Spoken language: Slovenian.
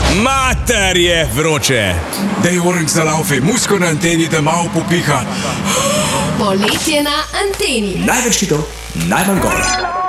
Mater je vroče. Dej orang za laufe, musko na anteni, da malo popiha. Poletje na anteni. Največ hitov, najmanj gor.